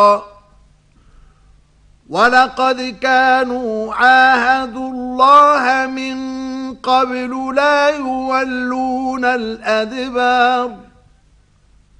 ولقد كانوا عاهدوا الله من قبل لا يولون الأدبار